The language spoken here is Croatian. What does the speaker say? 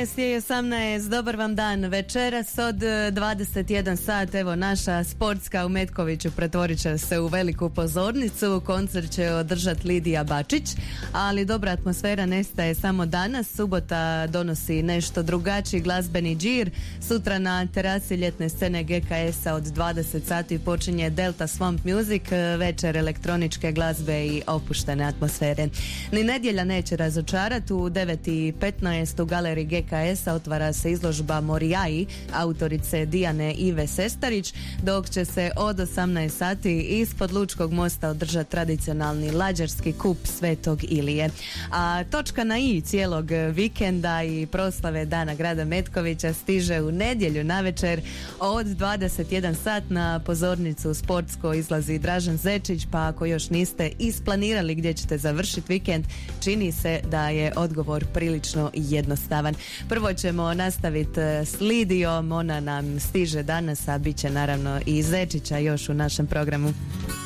6:18, dobar vam dan. Večeras od 21 sat, evo naša sportska u Metkoviću pretvorit će se u veliku pozornicu. Koncert će održati Lidija Bačić, ali dobra atmosfera nestaje samo danas. Subota donosi nešto drugačiji glazbeni džir. Sutra na terasi ljetne scene GKS-a od 20 sati počinje Delta Swamp Music, večer elektroničke glazbe i opuštene atmosfere. Ni nedjelja neće razočarati. U 9:15 u galeriji GKS-a otvara se izložba Morijai autorice Dijane Ive Sestarić, dok će se od 18 sati ispod Lučkog mosta održati tradicionalni lađarski kup Svetog Ilije. A točka na i cijelog vikenda i proslave Dana grada Metkovića stiže u nedjelju navečer od 21 sat. Na pozornicu sportsko izlazi Dražen Zečić, pa ako još niste isplanirali gdje ćete završiti vikend, čini se da je odgovor prilično jednostavan. Prvo ćemo nastaviti s Lidijom, ona nam stiže danas, a bit će naravno i Zečića još u našem programu.